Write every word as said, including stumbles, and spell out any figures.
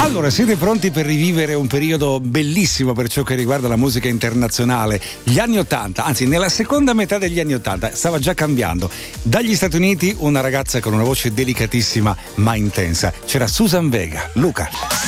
Allora, siete pronti per rivivere un periodo bellissimo per ciò che riguarda la musica internazionale? Gli anni Ottanta, anzi nella seconda metà degli anni Ottanta, stava già cambiando. Dagli Stati Uniti una ragazza con una voce delicatissima ma intensa. C'era Susan Vega. Luca.